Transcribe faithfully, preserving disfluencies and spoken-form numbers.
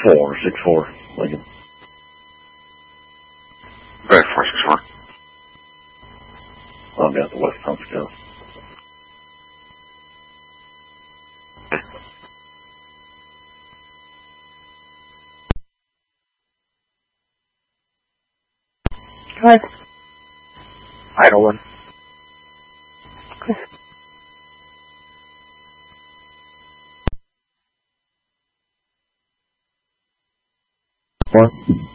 four, six four, Lincoln. Very four, six four. I've got the West Town Scouts. What? Idle one. What?